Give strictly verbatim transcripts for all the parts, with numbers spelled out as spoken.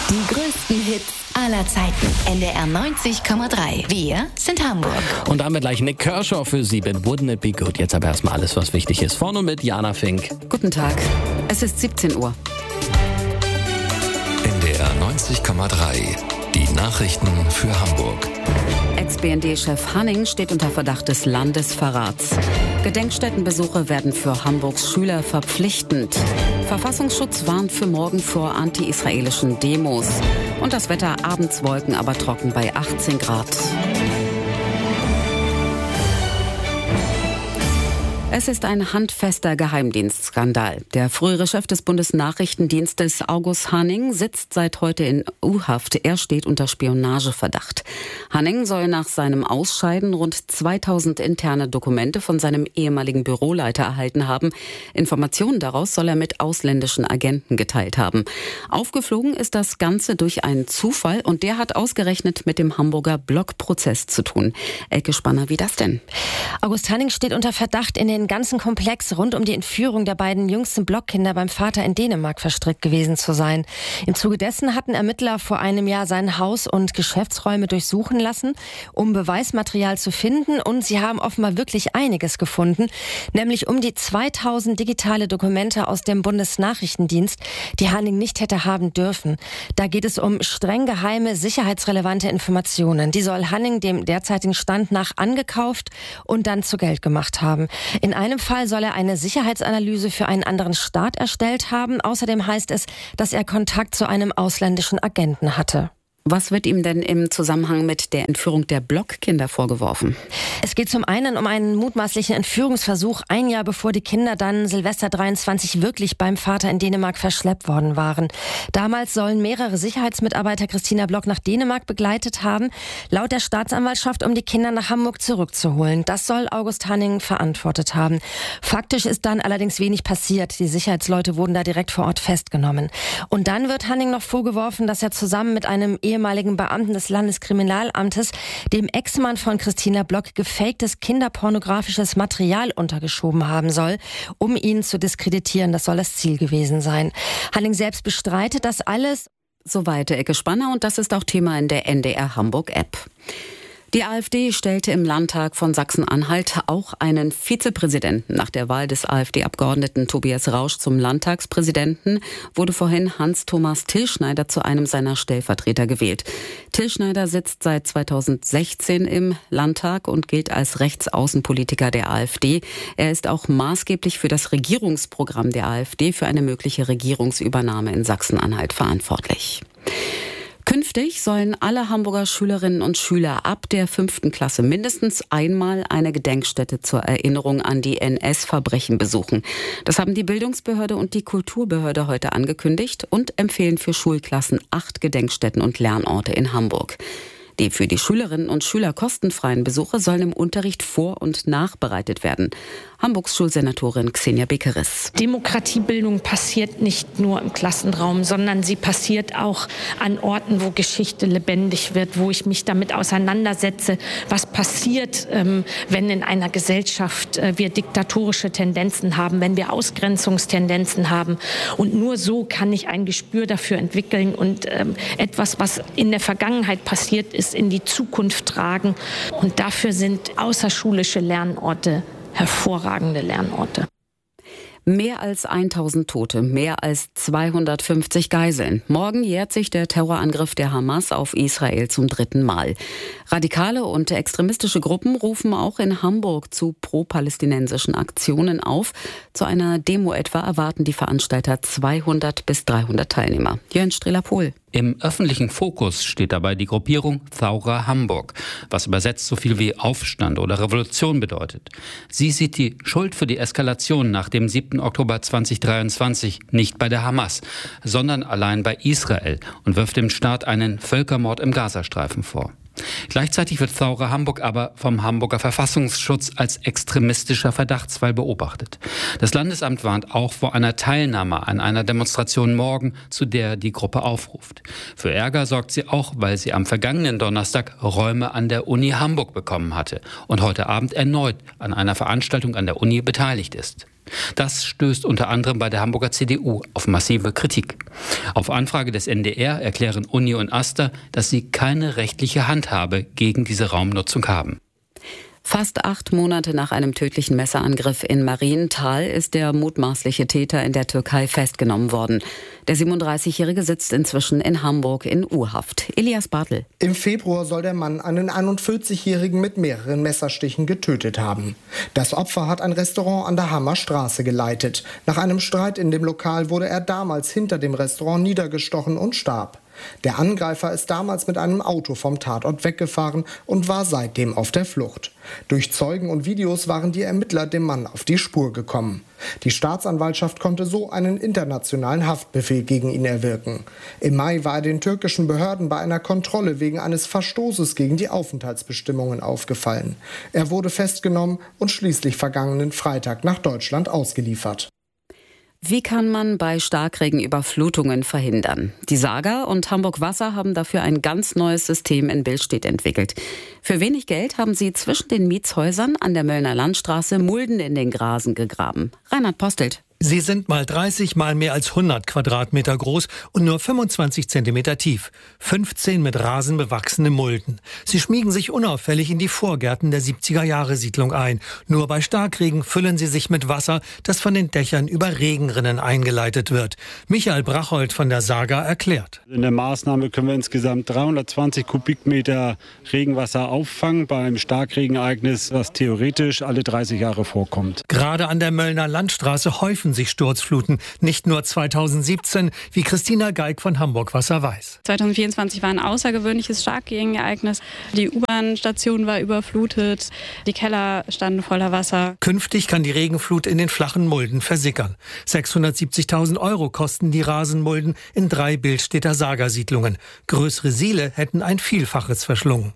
Die größten Hits aller Zeiten. N D R neunzig Komma drei. Wir sind Hamburg. Und damit gleich Nick Kershaw für sieben. Wouldn't it be good? Jetzt aber erstmal alles, was wichtig ist. Vorne mit Jana Fink. Guten Tag. Es ist siebzehn Uhr. N D R neunzig Komma drei. Die Nachrichten für Hamburg. Ex-B N D-Chef Hanning steht unter Verdacht des Landesverrats. Gedenkstättenbesuche werden für Hamburgs Schüler verpflichtend. Verfassungsschutz warnt für morgen vor anti-israelischen Demos. Und das Wetter abends Wolken, aber trocken bei achtzehn Grad. Es ist ein handfester Geheimdienstskandal. Der frühere Chef des Bundesnachrichtendienstes August Hanning sitzt seit heute in U-Haft. Er steht unter Spionageverdacht. Hanning soll nach seinem Ausscheiden rund zweitausend interne Dokumente von seinem ehemaligen Büroleiter erhalten haben. Informationen daraus soll er mit ausländischen Agenten geteilt haben. Aufgeflogen ist das Ganze durch einen Zufall und der hat ausgerechnet mit dem Hamburger Blockprozess zu tun. Elke Spanner, wie das denn? August Hanning steht unter Verdacht, in den ganzen Komplex rund um die Entführung der beiden jüngsten Blockkinder beim Vater in Dänemark verstrickt gewesen zu sein. Im Zuge dessen hatten Ermittler vor einem Jahr sein Haus und Geschäftsräume durchsuchen lassen, um Beweismaterial zu finden, und sie haben offenbar wirklich einiges gefunden, nämlich um die zweitausend digitale Dokumente aus dem Bundesnachrichtendienst, die Hanning nicht hätte haben dürfen. Da geht es um streng geheime, sicherheitsrelevante Informationen. Die soll Hanning dem derzeitigen Stand nach angekauft und dann zu Geld gemacht haben. In einem Fall soll er eine Sicherheitsanalyse für einen anderen Staat erstellt haben. Außerdem heißt es, dass er Kontakt zu einem ausländischen Agenten hatte. Was wird ihm denn im Zusammenhang mit der Entführung der Blockkinder vorgeworfen? Es geht zum einen um einen mutmaßlichen Entführungsversuch, ein Jahr bevor die Kinder dann Silvester dreiundzwanzig wirklich beim Vater in Dänemark verschleppt worden waren. Damals sollen mehrere Sicherheitsmitarbeiter Christina Block nach Dänemark begleitet haben, laut der Staatsanwaltschaft, um die Kinder nach Hamburg zurückzuholen. Das soll August Hanning verantwortet haben. Faktisch ist dann allerdings wenig passiert. Die Sicherheitsleute wurden da direkt vor Ort festgenommen. Und dann wird Hanning noch vorgeworfen, dass er zusammen mit einem ehemaligen Beamten des Landeskriminalamtes dem Ex-Mann von Christina Block gefaktes kinderpornografisches Material untergeschoben haben soll, um ihn zu diskreditieren. Das soll das Ziel gewesen sein. Hanning selbst bestreitet das alles. Soweit Ecke Spanner, und das ist auch Thema in der N D R Hamburg-App. Die AfD stellte im Landtag von Sachsen-Anhalt auch einen Vizepräsidenten. Nach der Wahl des AfD-Abgeordneten Tobias Rausch zum Landtagspräsidenten wurde vorhin Hans-Thomas Tillschneider zu einem seiner Stellvertreter gewählt. Tillschneider sitzt seit zweitausendsechzehn im Landtag und gilt als Rechtsaußenpolitiker der AfD. Er ist auch maßgeblich für das Regierungsprogramm der AfD für eine mögliche Regierungsübernahme in Sachsen-Anhalt verantwortlich. Künftig sollen alle Hamburger Schülerinnen und Schüler ab der fünften Klasse mindestens einmal eine Gedenkstätte zur Erinnerung an die N S-Verbrechen besuchen. Das haben die Bildungsbehörde und die Kulturbehörde heute angekündigt und empfehlen für Schulklassen acht Gedenkstätten und Lernorte in Hamburg. Die für die Schülerinnen und Schüler kostenfreien Besuche sollen im Unterricht vor- und nachbereitet werden. Hamburgs Schulsenatorin Xenia Bekeris. Demokratiebildung passiert nicht nur im Klassenraum, sondern sie passiert auch an Orten, wo Geschichte lebendig wird, wo ich mich damit auseinandersetze, was passiert, wenn in einer Gesellschaft wir diktatorische Tendenzen haben, wenn wir Ausgrenzungstendenzen haben. Und nur so kann ich ein Gespür dafür entwickeln und etwas, was in der Vergangenheit passiert ist, in die Zukunft tragen. Und dafür sind außerschulische Lernorte hervorragende Lernorte. Mehr als tausend Tote, mehr als zweihundertfünfzig Geiseln. Morgen jährt sich der Terrorangriff der Hamas auf Israel zum dritten Mal. Radikale und extremistische Gruppen rufen auch in Hamburg zu pro-palästinensischen Aktionen auf. Zu einer Demo etwa erwarten die Veranstalter zweihundert bis dreihundert Teilnehmer. Jörn Strehler-Pohl. Im öffentlichen Fokus steht dabei die Gruppierung Thaura Hamburg, was übersetzt so viel wie Aufstand oder Revolution bedeutet. Sie sieht die Schuld für die Eskalation nach dem siebten Oktober zweitausenddreiundzwanzig nicht bei der Hamas, sondern allein bei Israel und wirft dem Staat einen Völkermord im Gazastreifen vor. Gleichzeitig wird Thaura Hamburg aber vom Hamburger Verfassungsschutz als extremistischer Verdachtsfall beobachtet. Das Landesamt warnt auch vor einer Teilnahme an einer Demonstration morgen, zu der die Gruppe aufruft. Für Ärger sorgt sie auch, weil sie am vergangenen Donnerstag Räume an der Uni Hamburg bekommen hatte und heute Abend erneut an einer Veranstaltung an der Uni beteiligt ist. Das stößt unter anderem bei der Hamburger C D U auf massive Kritik. Auf Anfrage des N D R erklären Uni und AStA, dass sie keine rechtliche Handhabe gegen diese Raumnutzung haben. Fast acht Monate nach einem tödlichen Messerangriff in Marienthal ist der mutmaßliche Täter in der Türkei festgenommen worden. Der siebenunddreißigjährige sitzt inzwischen in Hamburg in U-Haft. Elias Bartel. Im Februar soll der Mann einen einundvierzigjährigen mit mehreren Messerstichen getötet haben. Das Opfer hat ein Restaurant an der Hammer Straße geleitet. Nach einem Streit in dem Lokal wurde er damals hinter dem Restaurant niedergestochen und starb. Der Angreifer ist damals mit einem Auto vom Tatort weggefahren und war seitdem auf der Flucht. Durch Zeugen und Videos waren die Ermittler dem Mann auf die Spur gekommen. Die Staatsanwaltschaft konnte so einen internationalen Haftbefehl gegen ihn erwirken. Im Mai war er den türkischen Behörden bei einer Kontrolle wegen eines Verstoßes gegen die Aufenthaltsbestimmungen aufgefallen. Er wurde festgenommen und schließlich vergangenen Freitag nach Deutschland ausgeliefert. Wie kann man bei Starkregen Überflutungen verhindern? Die Saga und Hamburg Wasser haben dafür ein ganz neues System in Billstedt entwickelt. Für wenig Geld haben sie zwischen den Mietshäusern an der Möllner Landstraße Mulden in den Grasen gegraben. Reinhard Postelt. Sie sind mal dreißig mal mehr als hundert Quadratmeter groß und nur fünfundzwanzig Zentimeter tief. fünfzehn mit Rasen bewachsene Mulden. Sie schmiegen sich unauffällig in die Vorgärten der siebziger-Jahre-Siedlung ein. Nur bei Starkregen füllen sie sich mit Wasser, das von den Dächern über Regenrinnen eingeleitet wird. Michael Brachold von der Saga erklärt. In der Maßnahme können wir insgesamt dreihundertzwanzig Kubikmeter Regenwasser auffangen bei einem Starkregenereignis, was theoretisch alle dreißig Jahre vorkommt. Gerade an der Möllner Landstraße häufen sich Sturzfluten, nicht nur zweitausendsiebzehn, wie Christina Geig von Hamburg Wasser weiß. zweitausendvierundzwanzig war ein außergewöhnliches Starkregenereignis. Die U-Bahn-Station war überflutet, die Keller standen voller Wasser. Künftig kann die Regenflut in den flachen Mulden versickern. sechshundertsiebzigtausend Euro kosten die Rasenmulden in drei Billstedter Saga-Siedlungen. Größere Siele hätten ein Vielfaches verschlungen.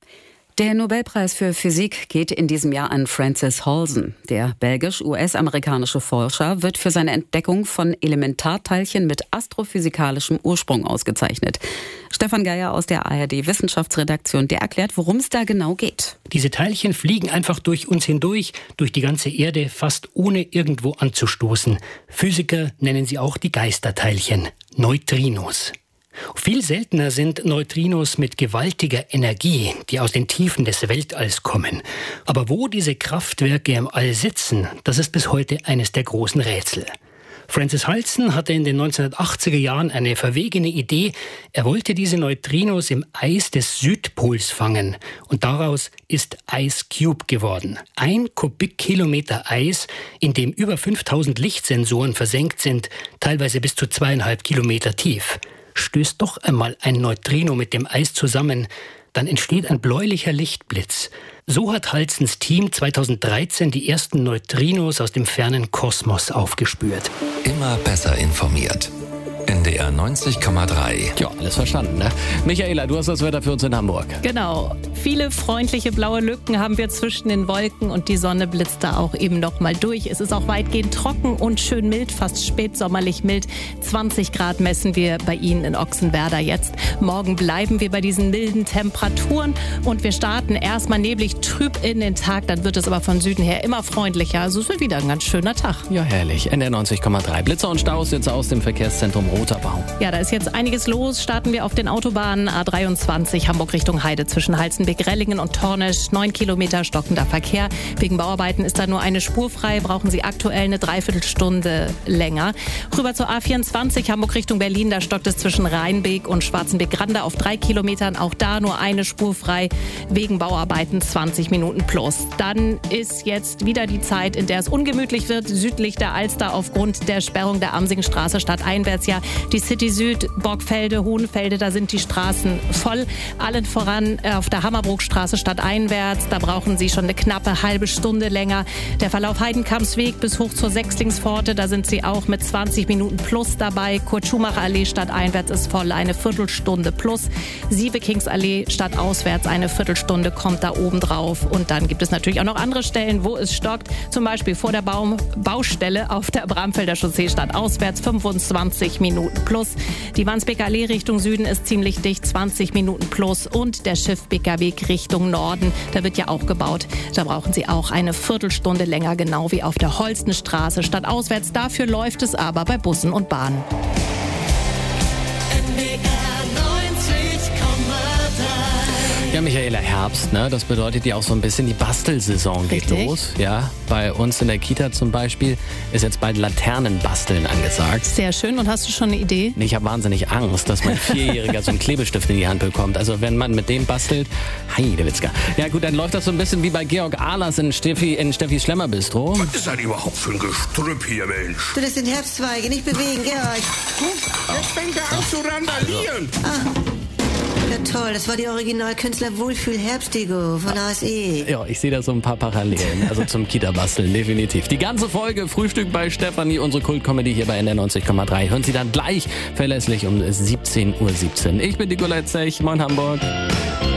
Der Nobelpreis für Physik geht in diesem Jahr an Francis Halsen. Der belgisch-U S-amerikanische Forscher wird für seine Entdeckung von Elementarteilchen mit astrophysikalischem Ursprung ausgezeichnet. Stefan Geier aus der A R D-Wissenschaftsredaktion, der erklärt, worum es da genau geht. Diese Teilchen fliegen einfach durch uns hindurch, durch die ganze Erde, fast ohne irgendwo anzustoßen. Physiker nennen sie auch die Geisterteilchen, Neutrinos. Viel seltener sind Neutrinos mit gewaltiger Energie, die aus den Tiefen des Weltalls kommen. Aber wo diese Kraftwerke im All sitzen, das ist bis heute eines der großen Rätsel. Francis Halsen hatte in den neunzehnhundertachtziger Jahren eine verwegene Idee. Er wollte diese Neutrinos im Eis des Südpols fangen. Und daraus ist Ice Cube geworden. Ein Kubikkilometer Eis, in dem über fünftausend Lichtsensoren versenkt sind, teilweise bis zu zweieinhalb Kilometer tief. Stößt doch einmal ein Neutrino mit dem Eis zusammen, dann entsteht ein bläulicher Lichtblitz. So hat Halsens Team zweitausenddreizehn die ersten Neutrinos aus dem fernen Kosmos aufgespürt. Immer besser informiert. N D R neunzig Komma drei. Ja, alles verstanden, ne? Michaela, du hast das Wetter für uns in Hamburg. Genau. Viele freundliche blaue Lücken haben wir zwischen den Wolken und die Sonne blitzt da auch eben noch mal durch. Es ist auch weitgehend trocken und schön mild, fast spätsommerlich mild. zwanzig Grad messen wir bei Ihnen in Ochsenwerder jetzt. Morgen bleiben wir bei diesen milden Temperaturen und wir starten erstmal neblig trüb in den Tag. Dann wird es aber von Süden her immer freundlicher. Also es wird wieder ein ganz schöner Tag. Ja, herrlich. N D R neunzig Komma drei. Blitzer und Staus jetzt aus dem Verkehrszentrum Roterbau. Ja, da ist jetzt einiges los. Starten wir auf den Autobahnen A dreiundzwanzig Hamburg Richtung Heide zwischen Halstenbek, Rellingen und Tornisch. Neun Kilometer stockender Verkehr. Wegen Bauarbeiten ist da nur eine Spur frei. Brauchen Sie aktuell eine Dreiviertelstunde länger. Rüber zur A vierundzwanzig Hamburg Richtung Berlin. Da stockt es zwischen Rheinbeek und Schwarzenbeck-Grande auf drei Kilometern. Auch da nur eine Spur frei. Wegen Bauarbeiten zwanzig Minuten plus. Dann ist jetzt wieder die Zeit, in der es ungemütlich wird. Südlich der Alster aufgrund der Sperrung der Amsingstraße stadteinwärts. Ja, die City Süd, Borgfelde, Hohenfelde, da sind die Straßen voll. Allen voran auf der Hammerbrookstraße stadteinwärts. Da brauchen Sie schon eine knappe halbe Stunde länger. Der Verlauf Heidenkampsweg bis hoch zur Sechslingspforte, da sind Sie auch mit zwanzig Minuten plus dabei. Kurt-Schumacher-Allee stadteinwärts ist voll, eine Viertelstunde plus. Sievekingsallee stadtauswärts, eine Viertelstunde kommt da oben drauf. Und dann gibt es natürlich auch noch andere Stellen, wo es stockt. Zum Beispiel vor der Baum- Baustelle auf der Bramfelder Chaussee stadtauswärts, fünfundzwanzig Minuten plus. Die Wandsbeker Allee Richtung Süden ist ziemlich dicht, zwanzig Minuten plus. Und der Schiffbeker Weg Weg Richtung Norden. Da wird ja auch gebaut. Da brauchen Sie auch eine Viertelstunde länger, genau wie auf der Holstenstraße stadtauswärts. Dafür läuft es aber bei Bussen und Bahnen. Ja, Michaela, Herbst, ne? Das bedeutet ja auch so ein bisschen, die Bastelsaison geht Richtig. los. Ja, bei uns in der Kita zum Beispiel ist jetzt bald Laternenbasteln angesagt. Sehr schön. Und hast du schon eine Idee? Nee, ich habe wahnsinnig Angst, dass mein Vierjähriger so einen Klebestift in die Hand bekommt. Also wenn man mit dem bastelt, Heidewitzka. Ja gut, dann läuft das so ein bisschen wie bei Georg Ahlers in Steffi, in Steffis Schlemmerbistro. Was ist das überhaupt für ein Gestrüpp hier, Mensch? Du, das sind Herbstzweige, nicht bewegen, Georg. Jetzt fängt er an zu randalieren. Ah. Ja toll, das war die Original-Künstler-Wohlfühl-Herbstdeko von A S E. Ja, ich sehe da so ein paar Parallelen, also zum Kita-Basteln, definitiv. Die ganze Folge Frühstück bei Stefanie, unsere Kult-Comedy hier bei N D R neunzig Komma drei. Hören Sie dann gleich verlässlich um siebzehn Uhr siebzehn. Ich bin Nicolai Zech, moin Hamburg.